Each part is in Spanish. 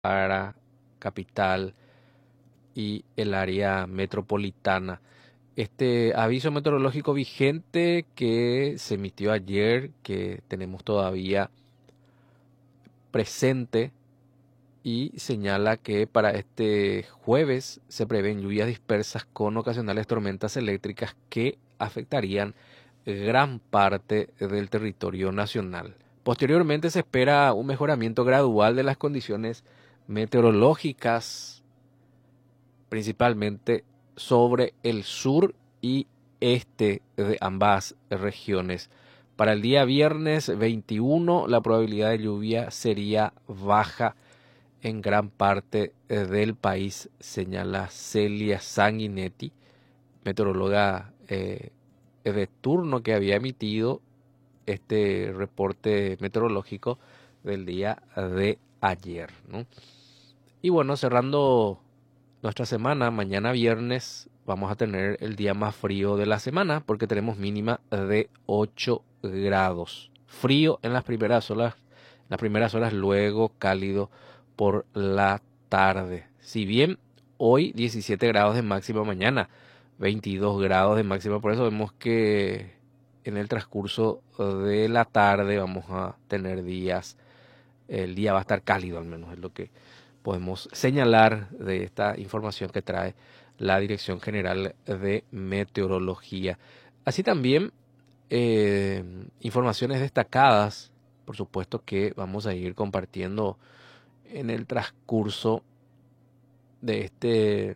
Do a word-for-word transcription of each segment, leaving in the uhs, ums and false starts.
para Capital y el área metropolitana. Este aviso meteorológico vigente que se emitió ayer, que tenemos todavía presente, y señala que para este jueves se prevén lluvias dispersas con ocasionales tormentas eléctricas que afectarían gran parte del territorio nacional. Posteriormente se espera un mejoramiento gradual de las condiciones meteorológicas, principalmente sobre el sur y este de ambas regiones. Para el día viernes veintiuno, la probabilidad de lluvia sería baja en gran parte del país, señala Celia Sanguinetti, meteoróloga eh, de turno que había emitido este reporte meteorológico del día de ayer, ¿no? Y bueno, cerrando nuestra semana, mañana viernes vamos a tener el día más frío de la semana porque tenemos mínima de ocho grados. Frío en las primeras horas, las primeras horas, luego cálido por la tarde. Si bien hoy diecisiete grados de máxima, mañana veintidós grados de máxima, por eso vemos que en el transcurso de la tarde vamos a tener días, el día va a estar cálido, al menos es lo que podemos señalar de esta información que trae la Dirección General de Meteorología. Así también eh, informaciones destacadas, por supuesto, que vamos a ir compartiendo en el transcurso de este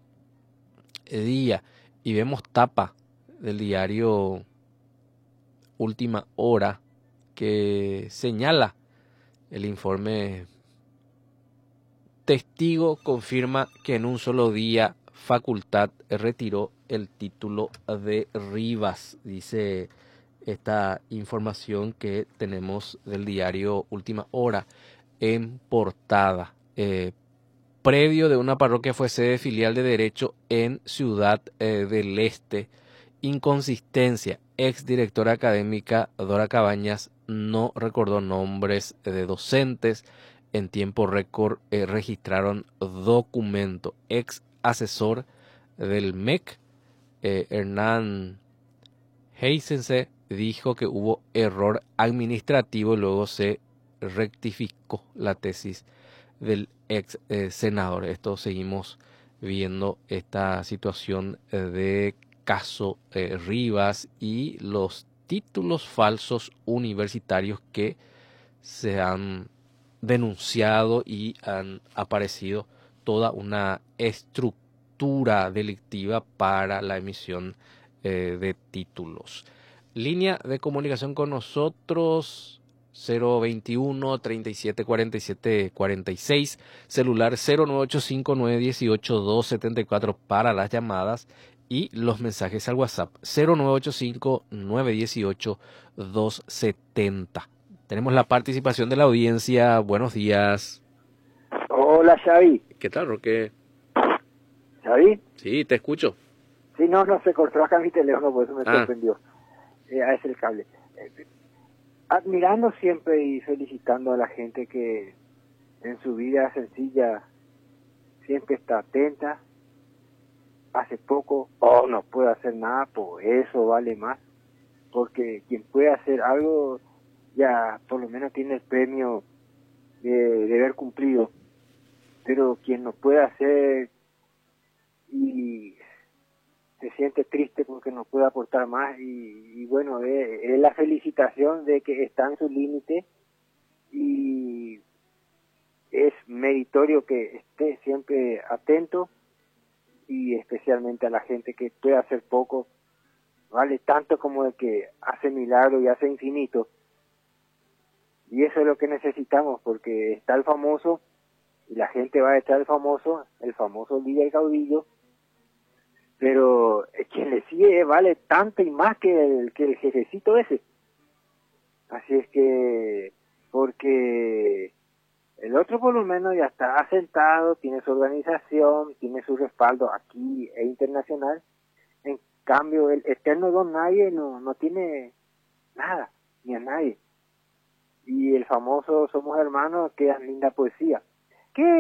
día. Y vemos tapa del diario Última Hora que señala el informe: testigo confirma que en un solo día facultad retiró el título de Rivas. Dice esta información que tenemos del diario Última Hora en portada. Eh, predio de una parroquia fue sede filial de Derecho en Ciudad eh, del Este. Inconsistencia. Ex directora académica Dora Cabañas no recordó nombres de docentes. En tiempo récord eh, registraron documento. Ex asesor del M E C, eh, Hernán Heisense, dijo que hubo error administrativo y luego se rectificó la tesis del ex eh, senador. Esto seguimos viendo esta situación eh, de caso eh, Rivas y los títulos falsos universitarios que se han denunciado y han aparecido toda una estructura delictiva para la emisión eh, de títulos. Línea de comunicación con nosotros cero veintiuno, treinta y siete, cuarenta y siete, cuarenta y seis, celular cero nueve ocho cinco, nueve uno ocho, dos siete cuatro para las llamadas y los mensajes al WhatsApp cero nueve ocho cinco, nueve uno ocho, dos siete cero. Tenemos la participación de la audiencia. Buenos días. Hola, Xavi. ¿Qué tal, Roque? ¿Xavi? Sí, te escucho. Sí, no, no, se cortó acá mi teléfono, por eso me Ah. sorprendió. Eh, ah, es el cable. Eh, admirando siempre y felicitando a la gente que en su vida sencilla siempre está atenta, hace poco o no puede hacer nada, pues eso vale más, porque quien puede hacer algo ya por lo menos tiene el premio de, de haber cumplido, pero quien no puede hacer y se siente triste porque no puede aportar más y, y bueno, es, es la felicitación de que está en su límite y es meritorio que esté siempre atento y especialmente a la gente que puede hacer poco, vale tanto como el que hace milagro y hace infinito. Y eso es lo que necesitamos, porque está el famoso y la gente va a echar el famoso, el famoso líder caudillo, pero quien le sigue vale tanto y más que el, que el jefecito ese. Así es que, porque el otro por lo menos ya está asentado, tiene su organización, tiene su respaldo aquí e internacional. En cambio, el eterno don nadie no, no tiene nada, ni a nadie. Y el famoso Somos Hermanos, queda linda poesía. ¿Qué